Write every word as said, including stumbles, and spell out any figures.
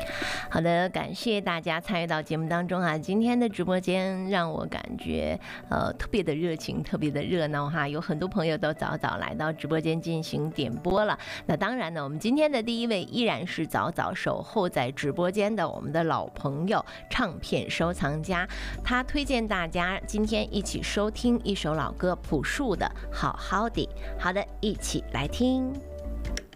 好的，感谢大家参与到节目当中啊！今天的直播间让我感觉呃特别的热情，特别的热闹哈！有很多朋友都早早来到直播间进行点播了。那当然呢，我们今天的第一位依然是早早守候在直播间的我们的老朋友，唱片收藏家。他推荐大家今天一起收听一首老歌，朴树的《好好的》。好的，一起来听。